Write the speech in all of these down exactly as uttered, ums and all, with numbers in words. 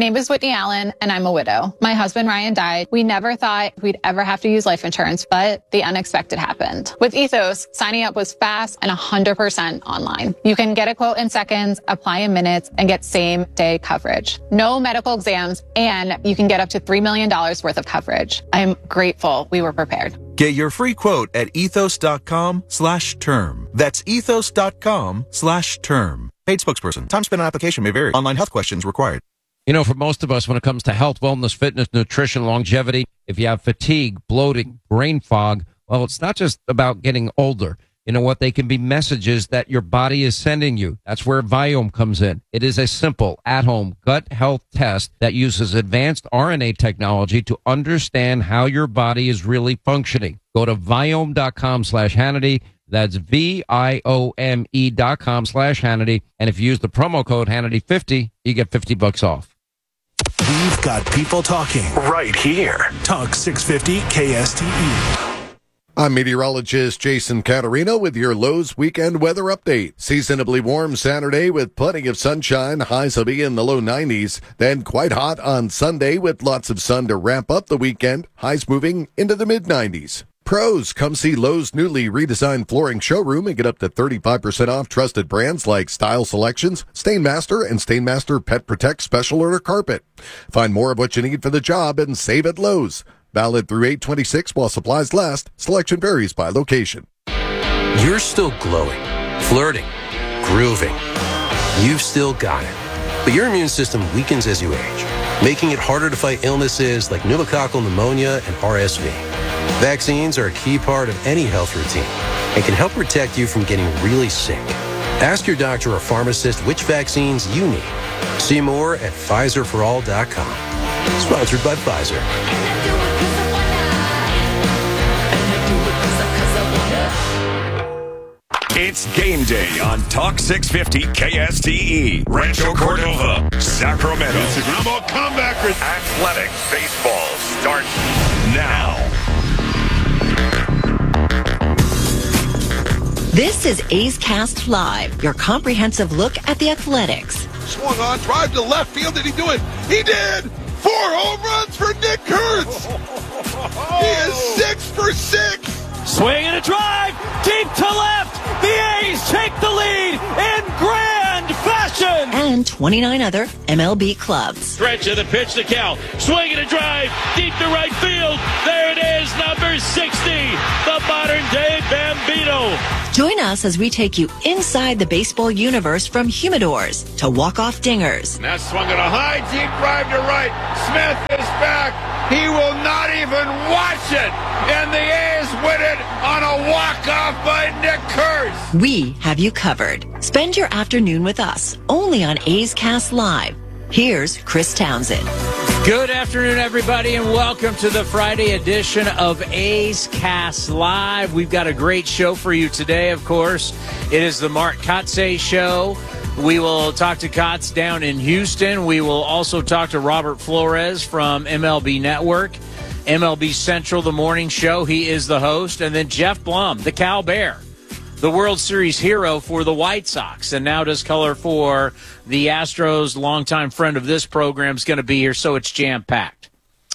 name is Whitney Allen, and I'm a widow. My husband, Ryan, died. We never thought we'd ever have to use life insurance, but the unexpected happened. With Ethos, signing up was fast and one hundred percent online. You can get a quote in seconds, apply in minutes, and get same-day coverage. No medical exams, and you can get up to three million dollars worth of coverage. I'm grateful we were prepared. Get your free quote at ethos.com slash term. That's ethos.com slash term. Paid spokesperson. Time spent on application may vary. Online health questions required. You know, for most of us, when it comes to health, wellness, fitness, nutrition, longevity, if you have fatigue, bloating, brain fog, well, it's not just about getting older. You know what? They can be messages that your body is sending you. That's where Viome comes in. It is a simple, at-home gut health test that uses advanced R N A technology to understand how your body is really functioning. Go to Viome.com slash Hannity. That's V-I-O-M-E dot com slash Hannity. And if you use the promo code Hannity fifty, you get fifty bucks off. We've got people talking right here. Talk six fifty K S T E. I'm meteorologist Jason Caterino with your Lowe's weekend weather update. Seasonably warm Saturday with plenty of sunshine. Highs will be in the low nineties. Then quite hot on Sunday with lots of sun to wrap up the weekend. Highs moving into the mid nineties. Pros, come see Lowe's newly redesigned flooring showroom and get up to thirty-five percent off trusted brands like Style Selections, Stainmaster, and Stainmaster Pet Protect Special Order Carpet. Find more of what you need for the job and save at Lowe's. Valid through eight twenty-six while supplies last. Selection varies by location. You're still glowing, flirting, grooving. You've still got it. But your immune system weakens as you age, making it harder to fight illnesses like pneumococcal pneumonia and R S V. Vaccines are a key part of any health routine and can help protect you from getting really sick. Ask your doctor or pharmacist which vaccines you need. See more at Pfizer for all dot com. Sponsored by Pfizer. It's game day on Talk six fifty K S T E. Rancho Cordova, Sacramento. Instagram ball comebacker. Athletic baseball starts now. This is A's Cast Live, your comprehensive look at the Athletics. Swung on, drive to left field. Did he do it? He did! Four home runs for Nick Kurtz! He is six for six! Swing and a drive, deep to left. The A's take the lead in grand fashion. And twenty-nine other M L B clubs. Stretch of the pitch to Cal. Swing and a drive, deep to right field. There it is, number sixty, the modern-day Bambino. Join us as we take you inside the baseball universe from humidors to walk-off dingers. Now swung at a high, deep drive to right. Smith is back. He will not even watch it. And the A's win it on a walk-off by Nick Kurtz. We have you covered. Spend your afternoon with us, only on A's Cast Live. Here's Chris Townsend. Good afternoon, everybody, and welcome to the Friday edition of A's Cast Live. We've got a great show for you today, of course. It is the Mark Kotsay Show. We will talk to Kotz down in Houston. We will also talk to Robert Flores from M L B Network, M L B Central, the morning show. He is the host. And then Jeff Blum, the Cal Bear, the World Series hero for the White Sox, and now does color for the Astros. Longtime friend of this program is going to be here, so it's jam-packed.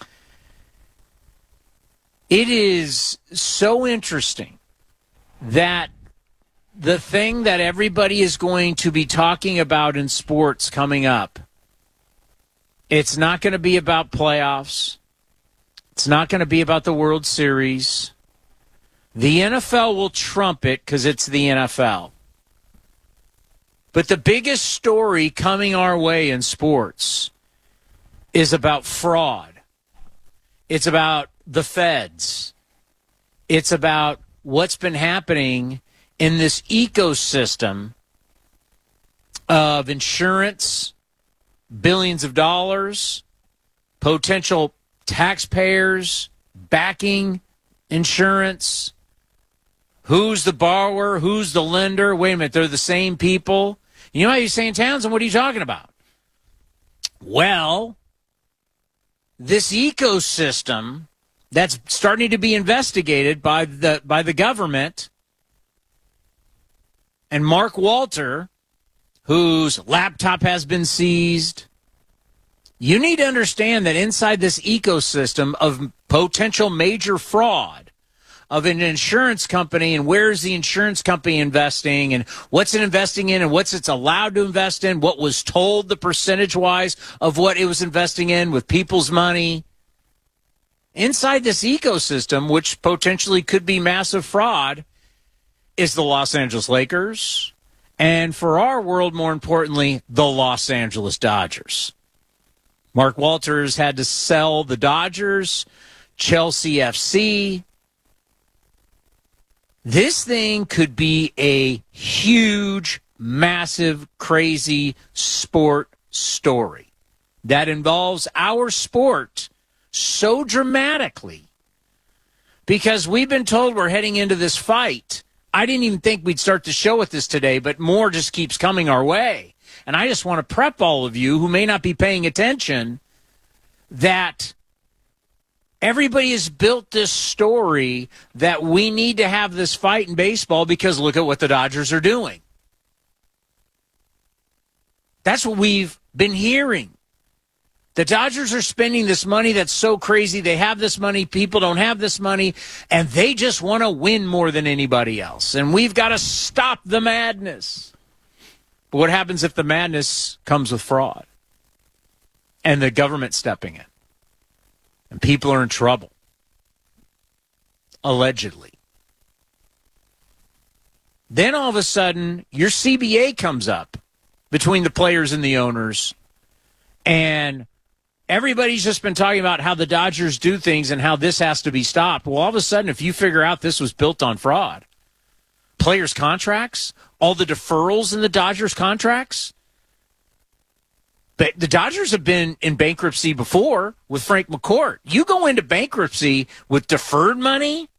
It is so interesting that the thing that everybody is going to be talking about in sports coming up, it's not going to be about playoffs. It's not going to be about the World Series. The N F L will trump it because it's the N F L. But the biggest story coming our way in sports is about fraud. It's about the feds. It's about what's been happening in this ecosystem of insurance, billions of dollars, potential taxpayers backing insurance. Who's the borrower? Who's the lender? Wait a minute, they're the same people. You know how you're saying, Townsend, what are you talking about? Well, this ecosystem that's starting to be investigated by the by the government, and Mark Walter, whose laptop has been seized, You need to understand that inside this ecosystem of potential major fraud of an insurance company, and where's the insurance company investing, and what's it investing in, and what's it's allowed to invest in, what was told the percentage-wise of what it was investing in with people's money. Inside this ecosystem, which potentially could be massive fraud, is the Los Angeles Lakers, and for our world, more importantly, the Los Angeles Dodgers. Mark Walters had to sell the Dodgers, Chelsea F C. This thing could be a huge, massive, crazy sport story that involves our sport so dramatically because we've been told we're heading into this fight. I didn't even think we'd start the show with this today, but more just keeps coming our way. And I just want to prep all of you who may not be paying attention that everybody has built this story that we need to have this fight in baseball because look at what the Dodgers are doing. That's what we've been hearing. The Dodgers are spending this money that's so crazy. They have this money. People don't have this money. And they just want to win more than anybody else. And we've got to stop the madness. But what happens if the madness comes with fraud and the government stepping in? And people are in trouble, allegedly. Then all of a sudden, your C B A comes up between the players and the owners, and everybody's just been talking about how the Dodgers do things and how this has to be stopped. Well, all of a sudden, if you figure out this was built on fraud, players' contracts, all the deferrals in the Dodgers' contracts, but the Dodgers have been in bankruptcy before with Frank McCourt. You go into bankruptcy with deferred money,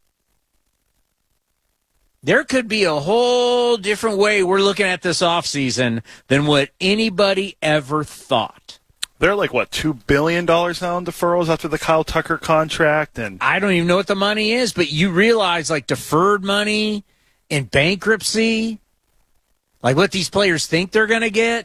there could be a whole different way we're looking at this offseason than what anybody ever thought. They're like, what, two billion dollars now in deferrals after the Kyle Tucker contract? And I don't even know what the money is, but you realize, like, deferred money in bankruptcy, like what these players think they're going to get.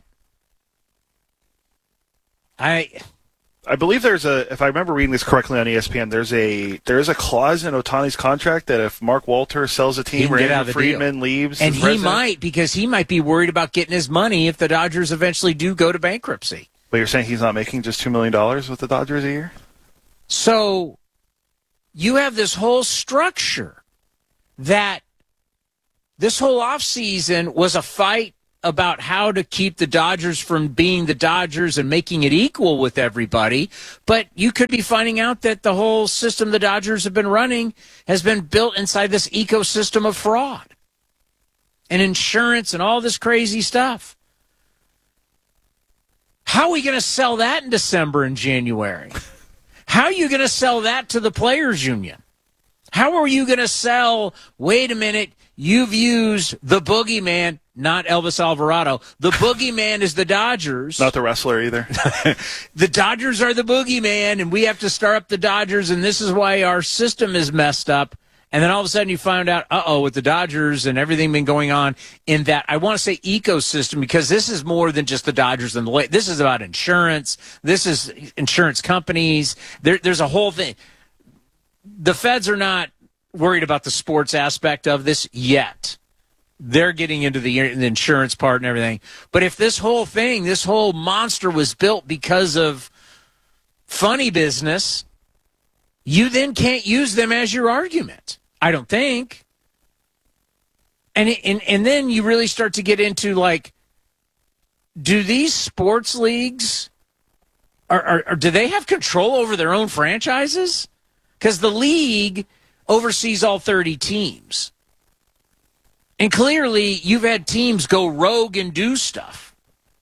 I I believe there's a, if I remember reading this correctly on E S P N, there's a there is a clause in Ohtani's contract that if Mark Walter sells a team or Andrew Friedman leaves, and he resident, might, because he might be worried about getting his money if the Dodgers eventually do go to bankruptcy. But you're saying he's not making just two million dollars with the Dodgers a year? So you have this whole structure that this whole offseason was a fight about how to keep the Dodgers from being the Dodgers and making it equal with everybody. But you could be finding out that the whole system the Dodgers have been running has been built inside this ecosystem of fraud and insurance and all this crazy stuff. How are we going to sell that in December and January? How are you going to sell that to the players' union? How are you going to sell, wait a minute, you've used the boogeyman, not Elvis Alvarado. The boogeyman is the Dodgers. Not the wrestler either. The Dodgers are the boogeyman, and we have to start up the Dodgers, and this is why our system is messed up. And then all of a sudden you find out, uh-oh, with the Dodgers and everything been going on in that, I want to say ecosystem, because this is more than just the Dodgers and the Lakers. This is about insurance. This is insurance companies. There, there's a whole thing. The feds are not worried about the sports aspect of this yet. They're getting into the, the insurance part and everything. But if this whole thing, this whole monster was built because of funny business, you then can't use them as your argument. I don't think. And, and and then you really start to get into, like, do these sports leagues, are, are, are do they have control over their own franchises? Because the league oversees all thirty teams. And clearly you've had teams go rogue and do stuff.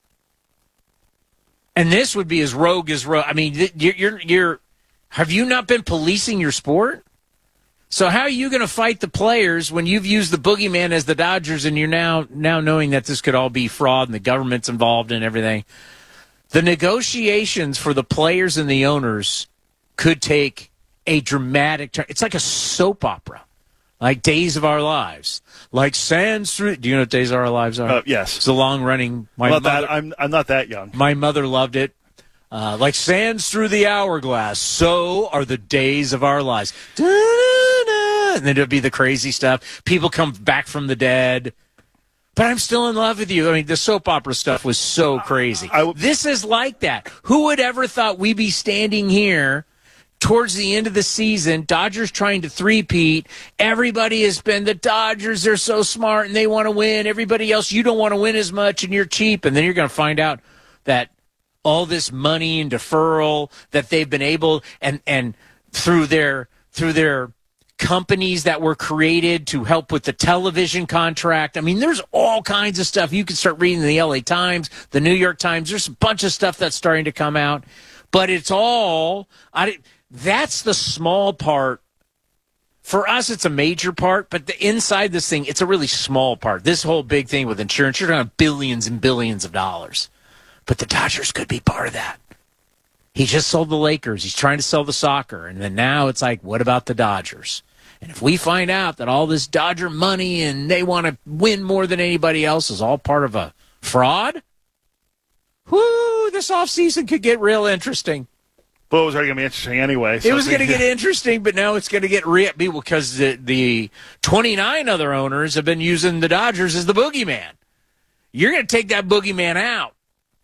And this would be as rogue as rogue. I mean, you're, you're, you're have you not been policing your sport? So how are you going to fight the players when you've used the boogeyman as the Dodgers and you're now now knowing that this could all be fraud and the government's involved and everything? The negotiations for the players and the owners could take a dramatic turn. It's like a soap opera, like Days of Our Lives, like Sands Through. Do you know what Days of Our Lives are? Uh, yes, it's a long running. My I'm not mother, that, I'm I'm not that young. My mother loved it. Uh, like sands through the hourglass, so are the days of our lives. Da-da-da. And then it'll be the crazy stuff. People come back from the dead. But I'm still in love with you. I mean, the soap opera stuff was so crazy. I, I, this is like that. Who would ever thought we'd be standing here towards the end of the season, Dodgers trying to three-peat. Everybody has been, the Dodgers, they're so smart and they want to win. Everybody else, you don't want to win as much and you're cheap. And then you're going to find out that all this money and deferral that they've been able, and and through their through their companies that were created to help with the television contract. I mean, there's all kinds of stuff. You can start reading the L A Times, the New York Times. There's a bunch of stuff that's starting to come out. But it's all, I, that's the small part. For us, it's a major part, but the inside this thing, it's a really small part. This whole big thing with insurance, you're going to have billions and billions of dollars. But the Dodgers could be part of that. He just sold the Lakers. He's trying to sell the soccer. And then now it's like, what about the Dodgers? And if we find out that all this Dodger money and they want to win more than anybody else is all part of a fraud, whoo, this offseason could get real interesting. Well, it was already going to be interesting anyway. So it was going to get interesting, but now it's going to get real because the, the twenty-nine other owners have been using the Dodgers as the boogeyman. You're going to take that boogeyman out.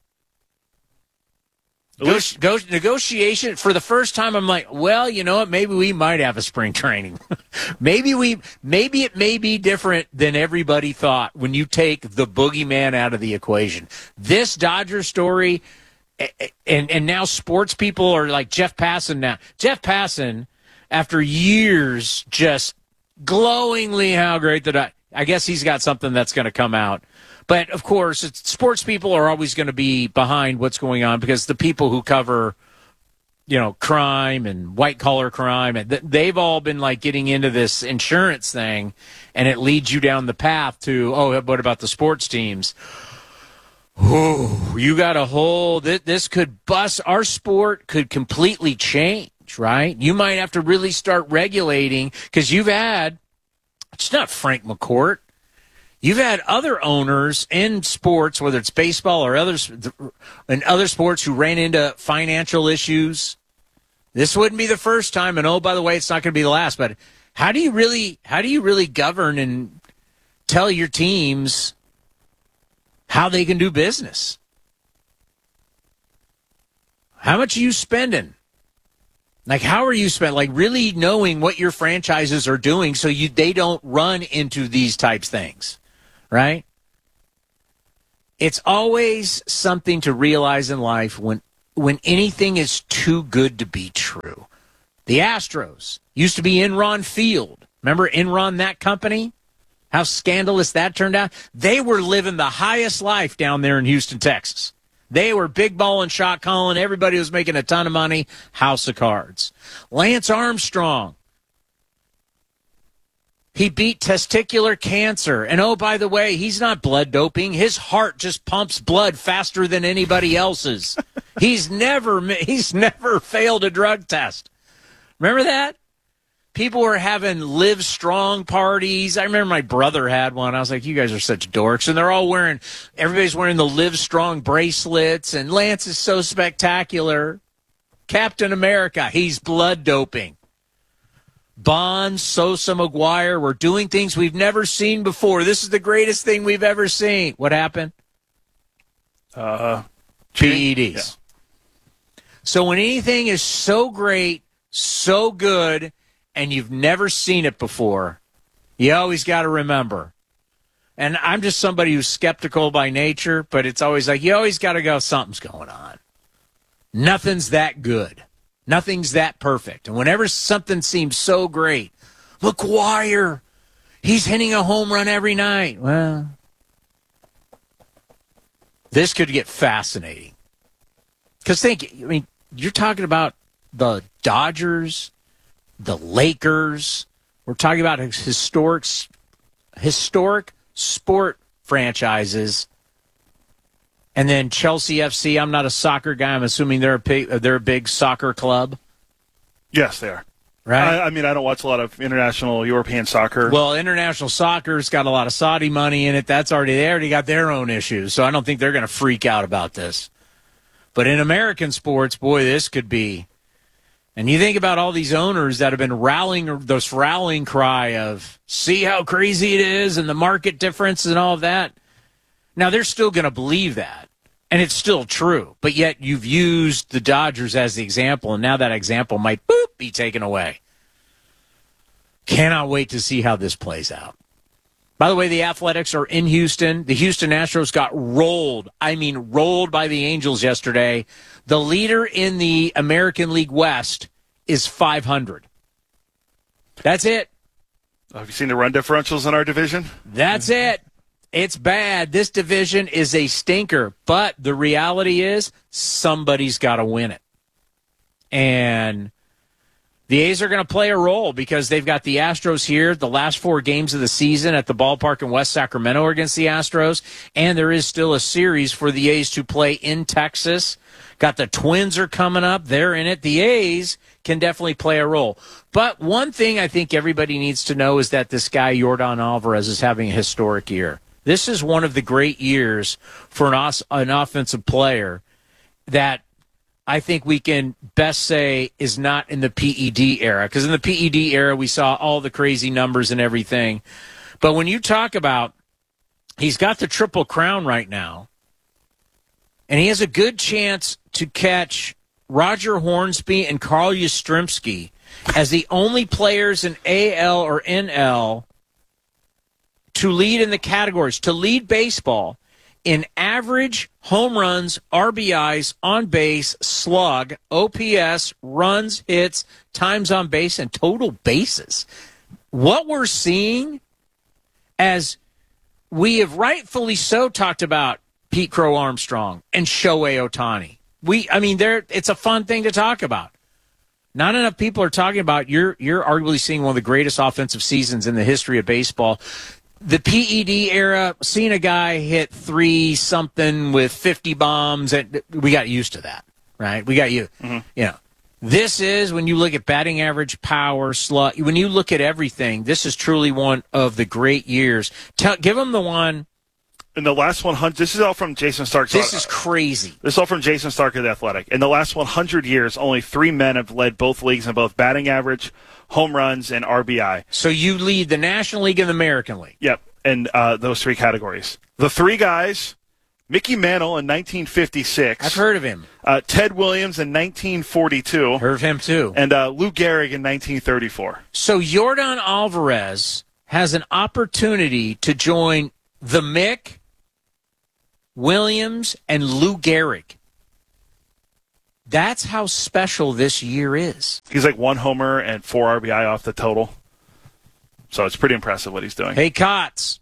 Go, go, negotiation for the first time. I'm like, well, you know what? Maybe we might have a spring training. maybe we, maybe it may be different than everybody thought when you take the boogeyman out of the equation. This Dodger story, and and now sports people are like Jeff Passan now. Jeff Passan, after years, just glowingly how great that I guess he's got something that's going to come out. But, of course, it's, sports people are always going to be behind what's going on because the people who cover, you know, crime and white-collar crime, and th- they've all been, like, getting into this insurance thing, and it leads you down the path to, oh, what about the sports teams? Ooh, you got a whole, th- this could bust, our sport could completely change, right? You might have to really start regulating because you've had, it's not Frank McCourt. You've had other owners in sports, whether it's baseball or others, and other sports who ran into financial issues. This wouldn't be the first time, and oh, by the way, it's not going to be the last. But how do you really, how do you really govern and tell your teams how they can do business? How much are you spending? Like, how are you spending? Like, really knowing what your franchises are doing so you they don't run into these types of things. Right? It's always something to realize in life when when anything is too good to be true. The Astros used to be Enron Field. Remember Enron, that company? How scandalous that turned out? They were living the highest life down there in Houston, Texas. They were big ball and shot calling. Everybody was making a ton of money. House of cards. Lance Armstrong. He beat testicular cancer. And oh, by the way, he's not blood doping. His heart just pumps blood faster than anybody else's. he's never he's never failed a drug test. Remember that? People were having Live Strong parties. I remember my brother had one. I was like, you guys are such dorks. And they're all wearing, everybody's wearing the Live Strong bracelets. And Lance is so spectacular. Captain America, he's blood doping. Bonds, Sosa, McGuire, we're doing things we've never seen before. This is the greatest thing we've ever seen. What happened? Uh, P E Ds. Yeah. So when anything is so great, so good, and you've never seen it before, you always got to remember. And I'm just somebody who's skeptical by nature, but it's always like, you always got to go, something's going on. Nothing's that good. Nothing's that perfect. And whenever something seems so great, McGuire, he's hitting a home run every night. Well, this could get fascinating. Because think, I mean, you're talking about the Dodgers, the Lakers. We're talking about historic, historic sport franchises. And then Chelsea F C, I'm not a soccer guy. I'm assuming they're a big, they're a big soccer club. Yes, they are. Right? I, I mean, I don't watch a lot of international European soccer. Well, international soccer's got a lot of Saudi money in it. That's already, they already got their own issues. So I don't think they're going to freak out about this. But in American sports, boy, this could be. And you think about all these owners that have been rallying, this rallying cry of, see how crazy it is and the market difference and all of that. Now, they're still going to believe that, and it's still true. But yet you've used the Dodgers as the example, and now that example might, boop, be taken away. Cannot wait to see how this plays out. By the way, the Athletics are in Houston. The Houston Astros got rolled. I mean, rolled by the Angels yesterday. The leader in the American League West is five hundred. That's it. Have you seen the run differentials in our division? That's it. It's bad. This division is a stinker. But the reality is somebody's got to win it. And the A's are going to play a role because they've got the Astros here, the last four games of the season at the ballpark in West Sacramento against the Astros, and there is still a series for the A's to play in Texas. Got the Twins are coming up. They're in it. The A's can definitely play a role. But one thing I think everybody needs to know is that this guy, Yordan Alvarez, is having a historic year. This is one of the great years for an, os- an offensive player that I think we can best say is not in the P E D era. Because in the P E D era, we saw all the crazy numbers and everything. But when you talk about he's got the Triple Crown right now, and he has a good chance to catch Roger Hornsby and Carl Yastrzemski as the only players in A L or N L to lead in the categories, to lead baseball in average home runs, R B Is, on base, slug, O P S, runs, hits, times on base, and total bases. What we're seeing, as we have rightfully so talked about Pete Crow Armstrong and Shohei Ohtani. We, I mean, there. It's a fun thing to talk about. Not enough people are talking about. You're you're arguably seeing one of the greatest offensive seasons in the history of baseball. The P E D era, seeing a guy hit three something with fifty bombs, and we got used to that, right? We got you, mm-hmm. you know. This is, when you look at batting average, power, slug, when you look at everything, this is truly one of the great years. Tell, give them the one. In the last one hundred, this is all from Jason Stark. This is crazy. This is all from Jason Stark of The Athletic. In the last one hundred years, only three men have led both leagues in both batting average, home runs, and R B I. So you lead the National League and the American League. Yep, in uh, those three categories. The three guys, Mickey Mantle in nineteen fifty-six. I've heard of him. Uh, Ted Williams in nineteen forty-two. Heard of him, too. And uh, Lou Gehrig in nineteen thirty-four. So Yordan Alvarez has an opportunity to join the Mick, Williams, and Lou Gehrig. That's how special this year is. He's like one homer and four R B I off the total. So it's pretty impressive what he's doing. Hey, Kotz.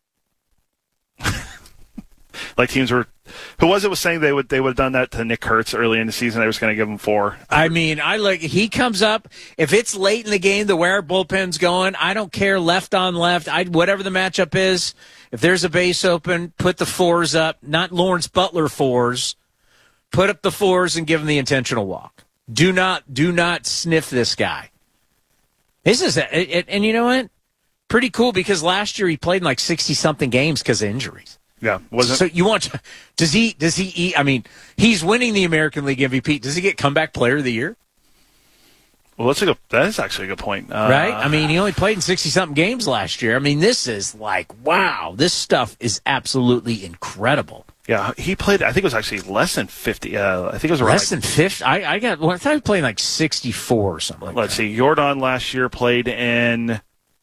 Like teams were, who was it was saying they would they would have done that to Nick Kurtz early in the season? They were just going to give him four. I mean, I like he comes up if it's late in the game, the way our bullpen's going. I don't care left on left. I whatever the matchup is. If there's a base open, put the fours up. Not Lawrence Butler fours. Put up the fours and give him the intentional walk. Do not do not sniff this guy. This is a, it, and you know what? Pretty cool because last year he played in like sixty something games because of injuries. Yeah, wasn't so you want? Does he? Does he eat? I mean, he's winning the American League M V P. Does he get comeback player of the year? Well, that's a good, that is actually a good point, uh, right? I mean, he only played in sixty something games last year. I mean, this is like wow. This stuff is absolutely incredible. Yeah, he played. I think it was actually less than fifty. Uh, I think it was around less than fifty. I, I got. Well, I thought he was playing like sixty-four or something. Like let's that. see. Yordan last year played in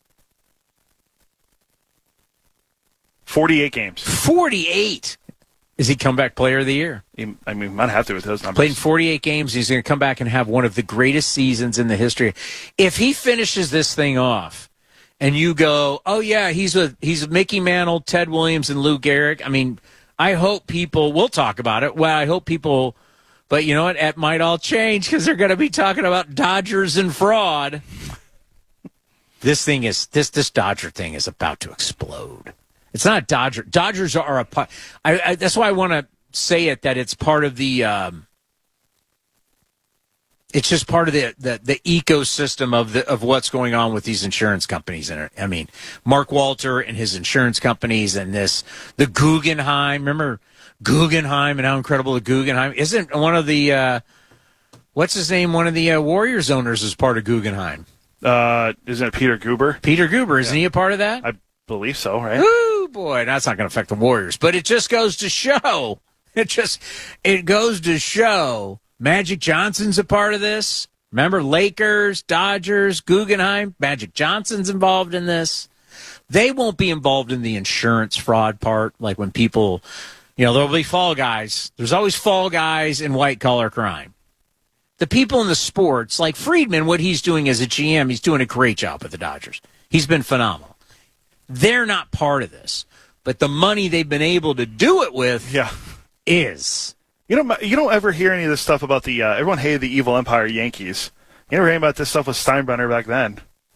forty-eight games. forty-eight. Is he comeback player of the year? He, I mean, might have to with those numbers. Played in forty-eight games. He's going to come back and have one of the greatest seasons in the history. If he finishes this thing off, and you go, oh yeah, he's with he's with Mickey Mantle, Ted Williams, and Lou Gehrig. I mean, I hope people. We'll talk about it. Well, I hope people. But you know what? It might all change because they're going to be talking about Dodgers and fraud. This thing is this this Dodger thing is about to explode. It's not Dodger. Dodgers are a part. I, I, that's why I want to say it that it's part of the. Um, it's just part of the, the the ecosystem of the of what's going on with these insurance companies. And I mean, Mark Walter and his insurance companies, and this the Guggenheim. Remember Guggenheim and how incredible the Guggenheim. Isn't one of the, uh, what's his name, one of the uh, Warriors owners is part of Guggenheim? Uh, isn't it Peter Guber? Peter Guber, isn't yeah. he a part of that? I believe so, right? Ooh, boy, that's not going to affect the Warriors. But it just goes to show, it just, it goes to show Magic Johnson's a part of this. Remember, Lakers, Dodgers, Guggenheim, Magic Johnson's involved in this. They won't be involved in the insurance fraud part, like when people... You know, there'll be fall guys. There's always fall guys in white-collar crime. The people in the sports, like Friedman, what he's doing as a G M, he's doing a great job with the Dodgers. He's been phenomenal. They're not part of this. But the money they've been able to do it with yeah. is. You don't, you don't ever hear any of this stuff about the, uh, everyone hated the evil empire Yankees. You never hear about this stuff with Steinbrenner back then.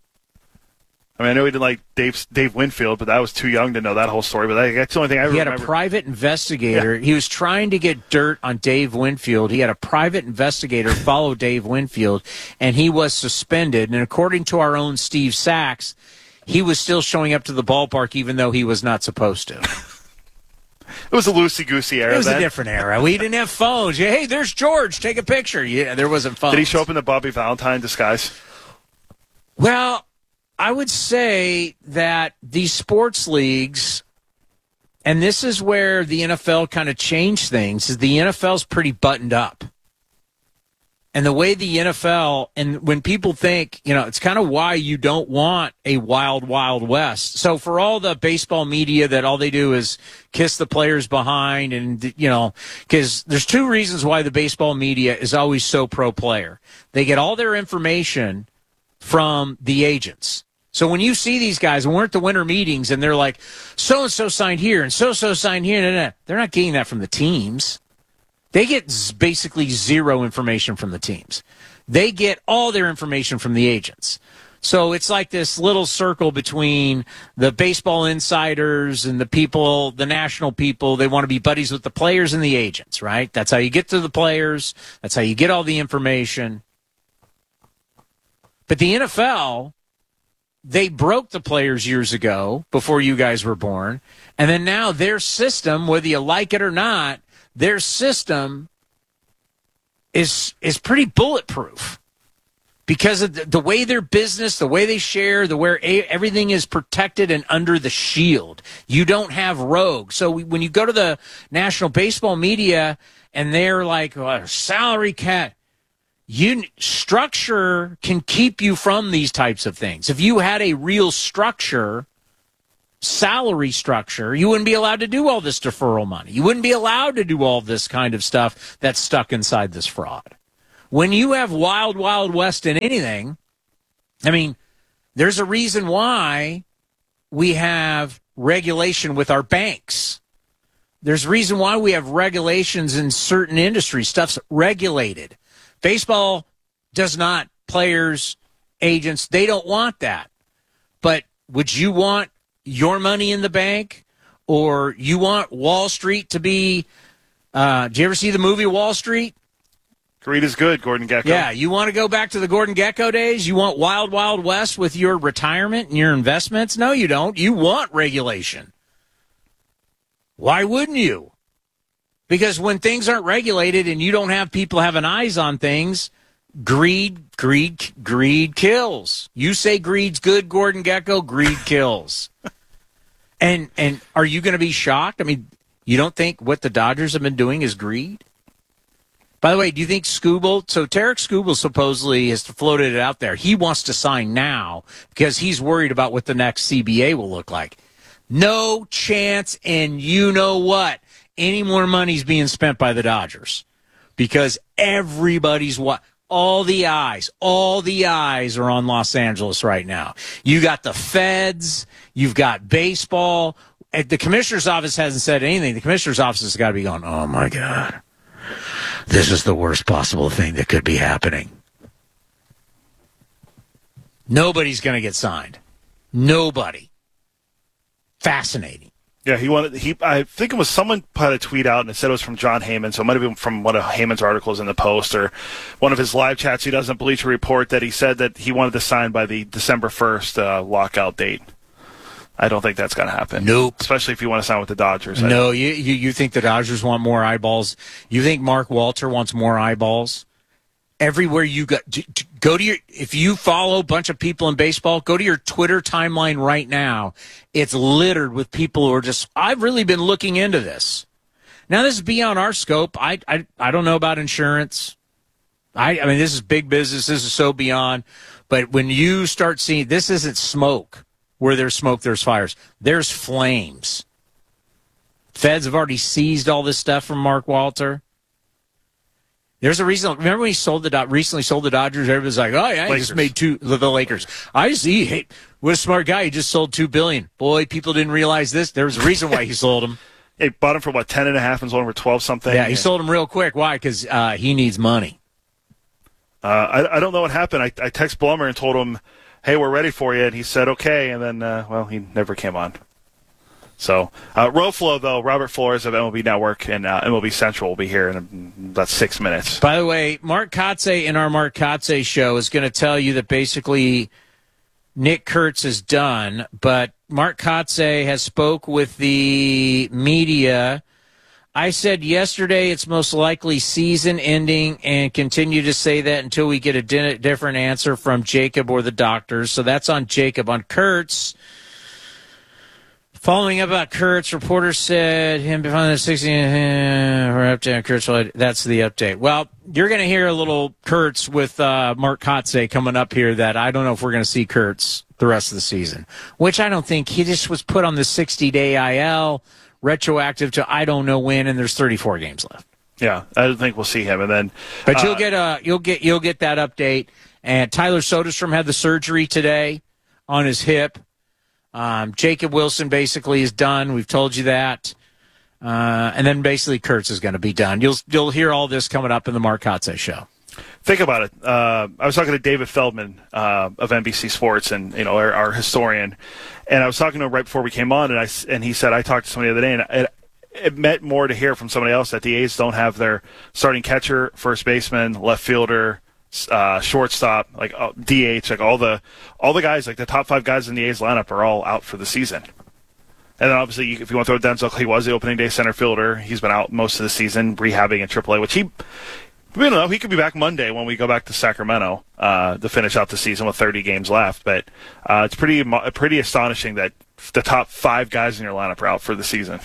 I mean, I know he didn't like Dave, Dave Winfield, but I was too young to know that whole story. But that's the only thing I ever He had remember. a private investigator. Yeah. He was trying to get dirt on Dave Winfield. He had a private investigator follow Dave Winfield, and he was suspended. And according to our own Steve Sachs, he was still showing up to the ballpark even though he was not supposed to. It was a loosey-goosey era. It was then. a different era. We didn't have phones. Hey, there's George. Take a picture. Yeah, there wasn't phones. Did he show up in the Bobby Valentine disguise? Well, I would say that these sports leagues, and this is where the N F L kind of changed things, is the N F L's pretty buttoned up. And the way the N F L, and when people think, you know, it's kind of why you don't want a wild, wild west. So for all the baseball media that all they do is kiss the players behind and, you know, because there's two reasons why the baseball media is always so pro-player. They get all their information from the agents. So when you see these guys, and we're at the winter meetings, and they're like, so-and-so signed here, and so-so signed here, nah, nah. They're not getting that from the teams. They get z- basically zero information from the teams. They get all their information from the agents. So it's like this little circle between the baseball insiders and the people, the national people. They want to be buddies with the players and the agents, right? That's how you get to the players. That's how you get all the information. But the N F L... they broke the players years ago before you guys were born. And then now their system, whether you like it or not, their system is is pretty bulletproof because of the, the way their business, the way they share, the way everything is protected and under the shield. You don't have rogues. So when you go to the national baseball media and they're like, oh, salary cap, You structure can keep you from these types of things. If you had a real structure, salary structure, you wouldn't be allowed to do all this deferral money. You wouldn't be allowed to do all this kind of stuff that's stuck inside this fraud. When you have wild, wild west in anything, I mean, there's a reason why we have regulation with our banks. There's a reason why we have regulations in certain industries. Stuff's regulated. Baseball does not. Players, agents, they don't want that. But would you want your money in the bank, or you want Wall Street to be, uh, did you ever see the movie Wall Street? Greed is good, Gordon Gekko. Yeah, you want to go back to the Gordon Gekko days? You want Wild Wild West with your retirement and your investments? No, you don't. You want regulation. Why wouldn't you? Because when things aren't regulated and you don't have people having eyes on things, greed, greed, greed kills. You say greed's good, Gordon Gekko, greed kills. and and are you going to be shocked? I mean, you don't think what the Dodgers have been doing is greed? By the way, do you think Skubal, so Tarek Skubal supposedly has floated it out there. He wants to sign now because he's worried about what the next C B A will look like. No chance, and you know what? Any more money's being spent by the Dodgers because everybody's what all the eyes, all the eyes are on Los Angeles right now. You got the feds, you've got baseball. The commissioner's office hasn't said anything. The commissioner's office has got to be going, oh my God, this is the worst possible thing that could be happening. Nobody's going to get signed. Nobody. Fascinating. Yeah, he wanted. He, I think it was someone put a tweet out and it said it was from John Heyman, so it might have been from one of Heyman's articles in the Post or one of his live chats. He doesn't Bleacher Report that he said that he wanted to sign by the December first uh, lockout date. I don't think that's going to happen. Nope. Especially if you want to sign with the Dodgers. No, you, you you think the Dodgers want more eyeballs? You think Mark Walter wants more eyeballs? Everywhere you go, go to your, if you follow a bunch of people in baseball, go to your Twitter timeline right now. It's littered with people who are just, I've really been looking into this. Now, this is beyond our scope. I, I, I don't know about insurance. I, I mean, this is big business. This is so beyond. But when you start seeing, this isn't smoke. Where there's smoke, there's fires. There's flames. Feds have already seized all this stuff from Mark Walter. There's a reason. Remember when he sold the recently sold the Dodgers? Everybody's like, "Oh yeah, he just made two." The, the Lakers. I see. Hey, what a smart guy! He just sold two billion. Boy, people didn't realize this. There was a reason why he sold them. He bought him for what ten and a half and sold him for twelve something. Yeah, he sold them real quick. Why? Because uh, he needs money. Uh, I, I don't know what happened. I, I text Blummer and told him, "Hey, we're ready for you," and he said, "Okay," and then uh, well, he never came on. So, uh, Roflo, though, Robert Flores of M L B Network and uh, M L B Central will be here in about six minutes. By the way, Mark Kotze in our Mark Kotze show is going to tell you that basically Nick Kurtz is done, but Mark Kotze has spoke with the media. I said yesterday it's most likely season ending and continue to say that until we get a di- different answer from Jacob or the doctors. So that's on Jacob. On Kurtz, following up about Kurtz, reporters said him behind the sixty. Uh, Kurtz, that's the update. Well, you're going to hear a little Kurtz with uh, Mark Kotze coming up here that I don't know if we're going to see Kurtz the rest of the season, which I don't think. He just was put on the sixty-day I L, retroactive to I don't know when, and there's thirty-four games left. Yeah, I don't think we'll see him, and then. But uh, you'll get a you'll get you'll get that update. And Tyler Soderstrom had the surgery today on his hip. Um, Jacob Wilson basically is done. We've told you that. Uh, and then basically Kurtz is going to be done. You'll you'll hear all this coming up in the Mark Kotze show. Think about it. Uh, I was talking to David Feldman uh, of N B C Sports, and you know our, our historian, and I was talking to him right before we came on, and I and he said I talked to somebody the other day, and it, it meant more to hear from somebody else that the A's don't have their starting catcher, first baseman, left fielder, uh, shortstop, like uh, D H, like all the all the guys, like the top five guys in the A's lineup are all out for the season. And then obviously, if you want to throw Denzel, he was the opening day center fielder. He's been out most of the season, rehabbing in triple A, which he, we don't know, he could be back Monday when we go back to Sacramento uh, to finish out the season with thirty games left. But uh, it's pretty pretty astonishing that the top five guys in your lineup are out for the season.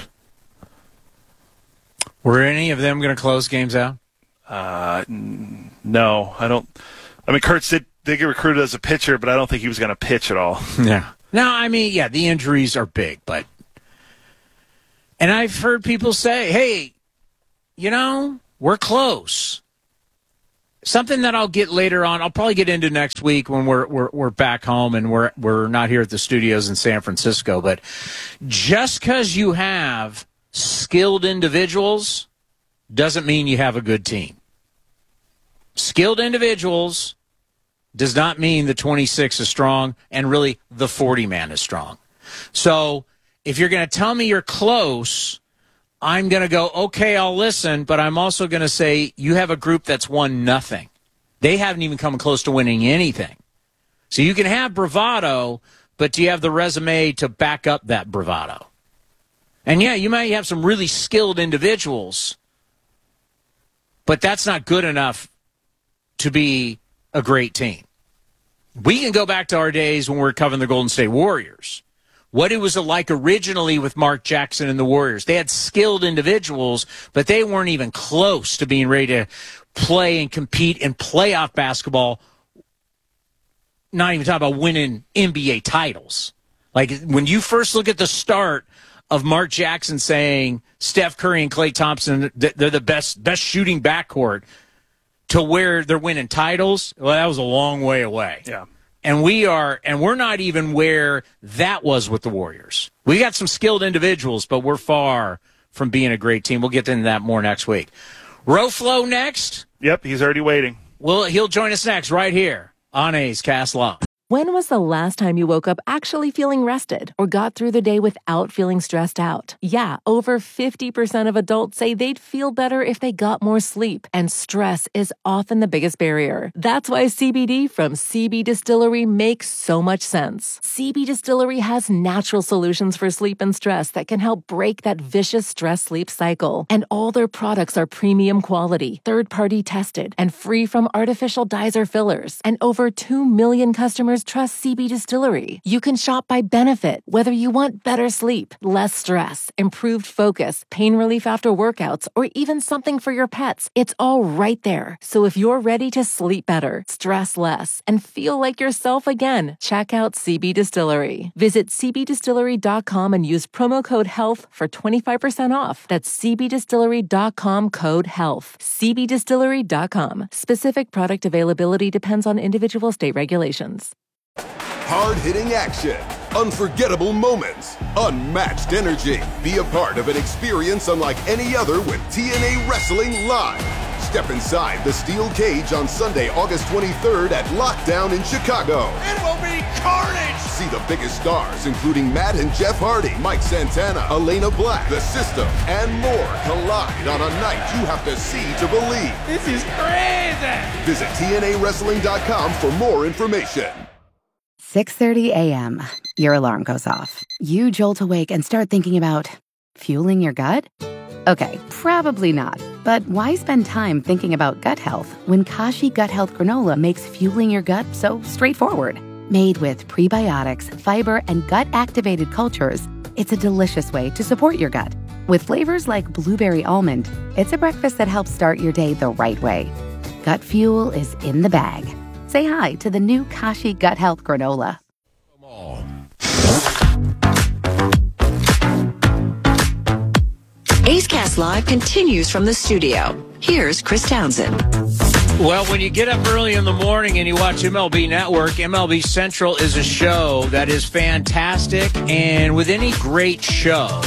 Were any of them going to close games out? Uh, n- no, I don't. I mean, Kurtz did, did get recruited as a pitcher, but I don't think he was going to pitch at all. Yeah. No, I mean, yeah, the injuries are big, but. And I've heard people say, hey, you know, we're close. Something that I'll get later on, I'll probably get into next week when we're we're we're back home and we're we're not here at the studios in San Francisco. But just because you have skilled individuals doesn't mean you have a good team. Skilled individuals does not mean the twenty-six is strong, and really the forty man is strong. So if you're going to tell me you're close, I'm going to go, okay, I'll listen, but I'm also going to say you have a group that's won nothing. They haven't even come close to winning anything. So you can have bravado, but do you have the resume to back up that bravado? And yeah, you might have some really skilled individuals, but that's not good enough to be a great team. We can go back to our days when we were covering the Golden State Warriors. What it was like originally with Mark Jackson and the Warriors. They had skilled individuals, but they weren't even close to being ready to play and compete in playoff basketball, not even talking about winning N B A titles. Like when you first look at the start of Mark Jackson saying Steph Curry and Klay Thompson, they're the best best shooting backcourt, to where they're winning titles, well, that was a long way away. Yeah. And we are, and we're not even where that was with the Warriors. We got some skilled individuals, but we're far from being a great team. We'll get into that more next week. Roflo next. Yep, he's already waiting. Well, he'll join us next right here on A's Cast Live. When was the last time you woke up actually feeling rested or got through the day without feeling stressed out? Yeah, over fifty percent of adults say they'd feel better if they got more sleep, and stress is often the biggest barrier. That's why C B D from C B Distillery makes so much sense. C B Distillery has natural solutions for sleep and stress that can help break that vicious stress-sleep cycle. And all their products are premium quality, third-party tested, and free from artificial dyes or fillers. And over two million customers trust C B Distillery. You can shop by benefit, whether you want better sleep, less stress, improved focus, pain relief after workouts, or even something for your pets. It's all right there. So if you're ready to sleep better, stress less, and feel like yourself again, check out C B Distillery. Visit c b distillery dot com and use promo code HEALTH for twenty-five percent off. That's c b distillery dot com code HEALTH. c b distillery dot com. Specific product availability depends on individual state regulations. Hard-hitting action, unforgettable moments, unmatched energy. Be a part of an experience unlike any other with T N A Wrestling Live. Step inside the steel cage on Sunday, August twenty-third at Lockdown in Chicago. It will be carnage! See the biggest stars, including Matt and Jeff Hardy, Mike Santana, Elena Black, The System, and more collide on a night you have to see to believe. This is crazy! Visit T N A wrestling dot com for more information. six thirty a.m. Your alarm goes off. You jolt awake and start thinking about fueling your gut? Okay, probably not. But why spend time thinking about gut health when Kashi Gut Health Granola makes fueling your gut so straightforward? Made with prebiotics, fiber, and gut-activated cultures, it's a delicious way to support your gut. With flavors like blueberry almond, it's a breakfast that helps start your day the right way. Gut fuel is in the bag. Say hi to the new Kashi Gut Health Granola. A's Cast Live continues from the studio. Here's Chris Townsend. Well, when you get up early in the morning and you watch M L B Network, M L B Central is a show that is fantastic. And with any great show,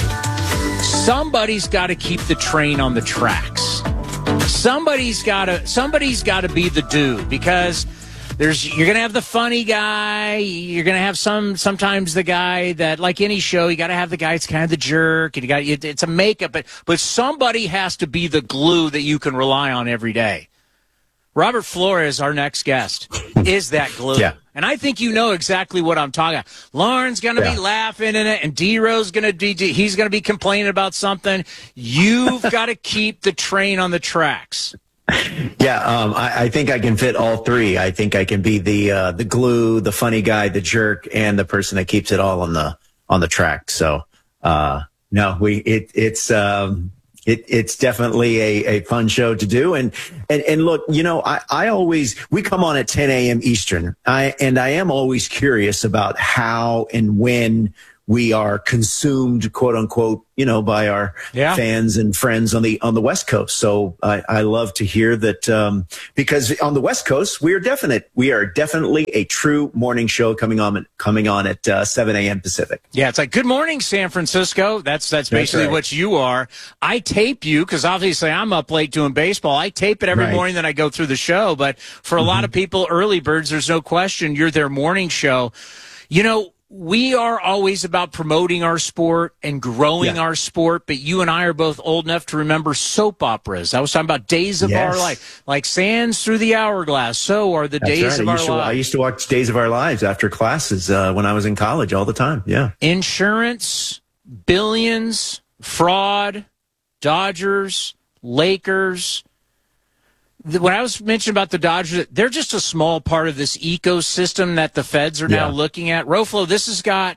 somebody's got to keep the train on the tracks. Somebody's got to somebody's got to be the dude, because There's you're gonna have the funny guy. You're gonna have some sometimes the guy that, like any show, you got to have the guy that's kind of the jerk, and you got it, it's a makeup. But but somebody has to be the glue that you can rely on every day. Robert Flores, our next guest, is that glue. Yeah. And I think you know exactly what I'm talking about. Lauren's going to yeah. be laughing in it, and D-Row's going to be he's going to be complaining about something. You've got to keep the train on the tracks. Yeah, um, I, I think I can fit all three. I think I can be the uh, the glue, the funny guy, the jerk, and the person that keeps it all on the on the track. So, uh, no, we it it's um, it it's definitely a, a fun show to do. And and and look, you know, I I always we come on at ten a.m. Eastern. I and I am always curious about how and when we are consumed, quote unquote, you know, by our yeah. fans and friends on the on the West Coast. So I, I love to hear that, um, because on the West Coast we are definite. We are definitely a true morning show coming on coming on at uh, seven a.m. Pacific. Yeah, it's like Good Morning San Francisco. That's that's basically that's right. what you are. I tape you because obviously I'm up late doing baseball. I tape it every right. morning that I go through the show. But for a mm-hmm. lot of people, early birds, there's no question you're their morning show. You know. We are always about promoting our sport and growing yeah. our sport, but you and I are both old enough to remember soap operas. I was talking about Days of yes. Our Life, like Sands Through the Hourglass. So are the That's Days right. of I Our used to, Lives. I used to watch Days of Our Lives after classes uh, when I was in college all the time. Yeah. Insurance, billions, fraud, Dodgers, Lakers. When I was mentioning about the Dodgers, they're just a small part of this ecosystem that the feds are now yeah. looking at. Roflo, this has got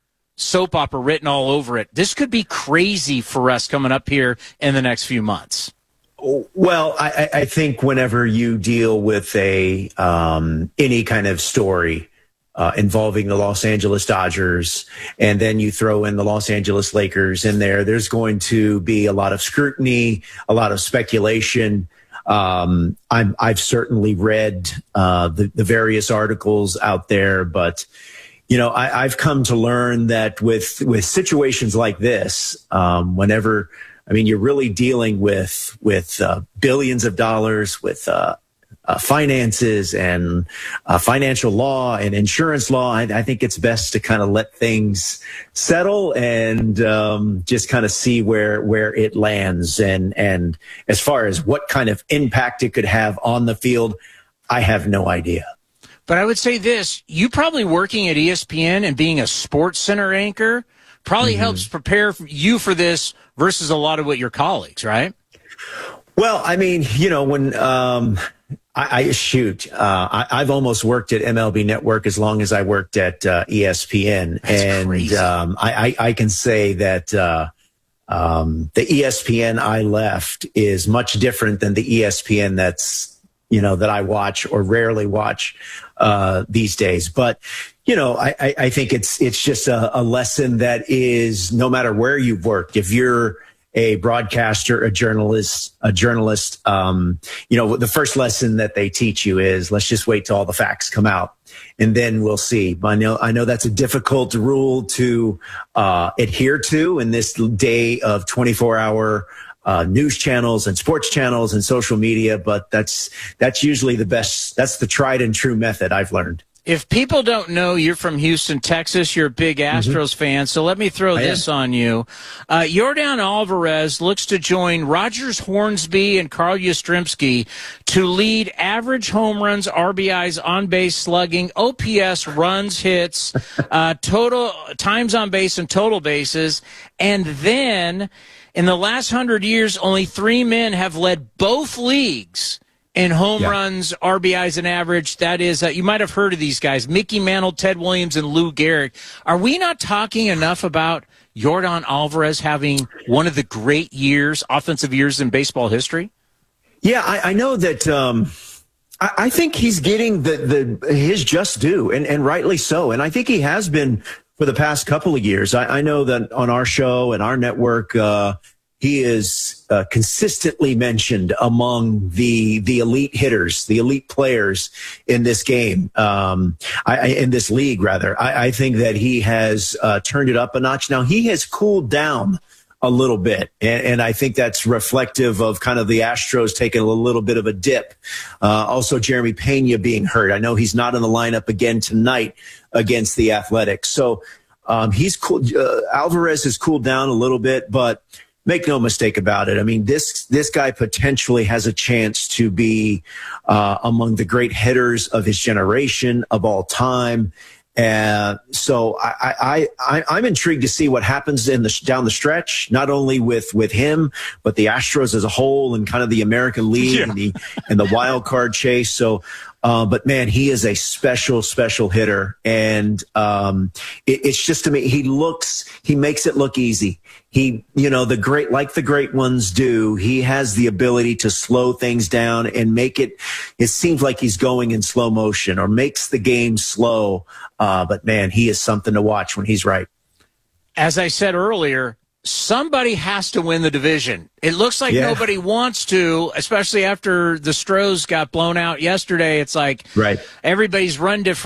soap opera written all over it. This could be crazy for us coming up here in the next few months. Well, I, I think whenever you deal with a um, any kind of story uh, involving the Los Angeles Dodgers, and then you throw in the Los Angeles Lakers in there, there's going to be a lot of scrutiny, a lot of speculation. Um, I'm, I've certainly read uh, the, the various articles out there, but you know, I, I've come to learn that with with situations like this, um, whenever I mean, you're really dealing with with uh, billions of dollars, with uh, uh, finances and uh, financial law and insurance law. I, I think it's best to kind of let things settle and um, just kind of see where where it lands. And and as far as what kind of impact it could have on the field, I have no idea. But I would say this, you probably working at E S P N and being a Sports Center anchor probably mm-hmm. helps prepare you for this versus a lot of what your colleagues, right? Well, I mean, you know, when um, I, I shoot, uh, I, I've almost worked at M L B Network as long as I worked at uh, E S P N. That's and crazy. Um, I, I, I can say that uh, um, the E S P N I left is much different than the E S P N that's, you know, that I watch or rarely watch uh, these days. But, you know, I, I, I think it's it's just a, a lesson that is no matter where you've worked, if you're a broadcaster, a journalist, a journalist, um, you know, the first lesson that they teach you is let's just wait till all the facts come out and then we'll see. I know, I know that's a difficult rule to uh, adhere to in this day of twenty-four hour uh, news channels and sports channels and social media, but that's that's usually the best. That's the tried and true method I've learned. If people don't know, you're from Houston, Texas. You're a big Astros mm-hmm. fan, so let me throw I this am. on you. Uh, Yordan Alvarez looks to join Rogers Hornsby and Carl Yastrzemski to lead average home runs, R B Is, on-base slugging, O P S, runs, hits, uh, total times on base and total bases. And then, in the last hundred years, only three men have led both leagues in home yeah. runs, R B Is, and average. That is, uh, you might have heard of these guys, Mickey Mantle, Ted Williams, and Lou Gehrig. Are we not talking enough about Yordan Alvarez having one of the great years, offensive years in baseball history? Yeah, I, I know that um, I, I think he's getting the, the his just due, and, and rightly so. And I think he has been for the past couple of years. I, I know that on our show and our network, uh, he is uh, consistently mentioned among the the elite hitters, the elite players in this game, um, I, in this league, rather. I, I think that he has uh, turned it up a notch. Now, he has cooled down a little bit, and, and I think that's reflective of kind of the Astros taking a little bit of a dip. Uh, also, Jeremy Pena being hurt. I know he's not in the lineup again tonight against the Athletics. So um, he's cool. Uh, Alvarez has cooled down a little bit, but make no mistake about it. I mean, this this guy potentially has a chance to be uh, among the great hitters of his generation, of all time. And so I, I, I, I'm intrigued to see what happens in the down the stretch, not only with, with him, but the Astros as a whole and kind of the American League yeah. and the and the wild card chase. So, uh, but man, he is a special, special hitter, and um, it, it's just to me, he looks, he makes it look easy. He, you know, the great, like the great ones do, he has the ability to slow things down and make it, it seems like he's going in slow motion or makes the game slow. Uh, but man, he is something to watch when he's right. As I said earlier, somebody has to win the division. It looks like yeah. nobody wants to, especially after the Stros got blown out yesterday. It's like right. everybody's run different.